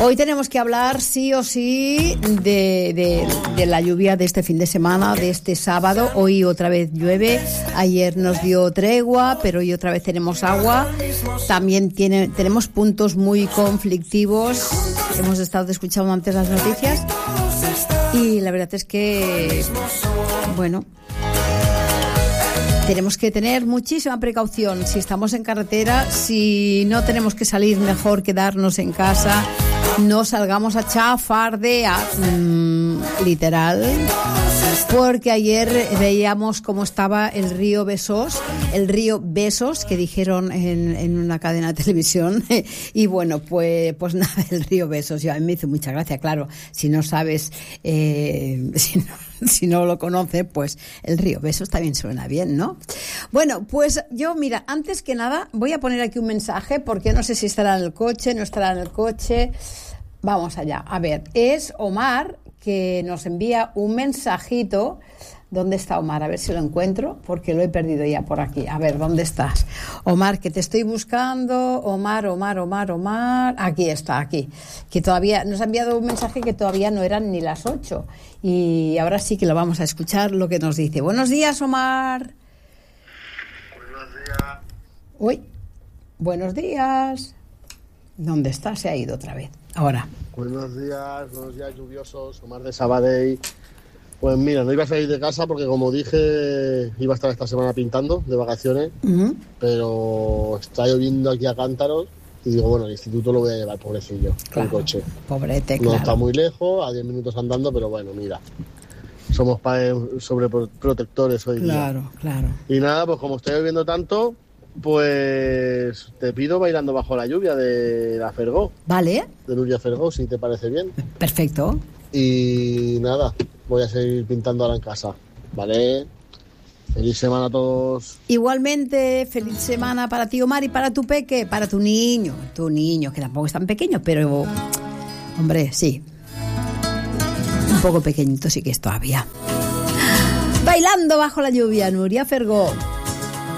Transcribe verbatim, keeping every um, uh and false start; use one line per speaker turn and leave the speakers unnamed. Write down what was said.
Hoy tenemos que hablar sí o sí de, de, de la lluvia de este fin de semana, de este sábado. Hoy otra vez llueve, ayer nos dio tregua, pero hoy otra vez tenemos agua. También tiene, tenemos puntos muy conflictivos. Hemos estado escuchando antes las noticias y la verdad es que, bueno, tenemos que tener muchísima precaución si estamos en carretera. Si no tenemos que salir, mejor quedarnos en casa. No salgamos a chafardear, mmm, literal, porque ayer veíamos cómo estaba el río Besós, el río Besos, que dijeron en, en una cadena de televisión, y bueno, pues, pues nada, el río Besos, yo, a mí me hizo mucha gracia, claro, si no sabes, eh, si no... Si no lo conoce, pues el río Besos también suena bien, ¿no? Bueno, pues yo, mira, antes que nada voy a poner aquí un mensaje porque no sé si estará en el coche, no estará en el coche. Vamos allá. A ver, es Omar que nos envía un mensajito. ¿Dónde está Omar? A ver si lo encuentro, porque lo he perdido ya por aquí. A ver, ¿dónde estás? Omar, que te estoy buscando. Omar, Omar, Omar, Omar. Aquí está, aquí. Que todavía nos ha enviado un mensaje que todavía no eran ni las ocho. Y ahora sí que lo vamos a escuchar lo que nos dice. Buenos días, Omar.
Buenos días.
Uy, buenos días. ¿Dónde está? Se ha ido otra vez. Ahora.
Buenos días, buenos días lluviosos. Omar de Sabadell. Pues mira, no iba a salir de casa porque, como dije, iba a estar esta semana pintando de vacaciones, uh-huh. Pero está lloviendo aquí a cántaros y digo, bueno, al instituto lo voy a llevar, pobrecillo,
claro,
en coche.
Pobrete,
no
claro.
Está muy lejos, a diez minutos andando, pero bueno, mira, somos padres sobreprotectores hoy día.
Claro, claro.
Y nada, pues como está lloviendo tanto, pues te pido Bailando bajo la lluvia de la Fergó.
Vale.
De Nuria Fergó, si te parece bien.
Perfecto.
Y nada, voy a seguir pintando ahora en casa, ¿vale? Feliz semana a todos.
Igualmente, feliz semana para ti, Omar, y para tu peque, para tu niño, tu niño, que tampoco es tan pequeño, pero, hombre, sí, un poco pequeñito sí que es todavía. Bailando bajo la lluvia, Nuria Fergó.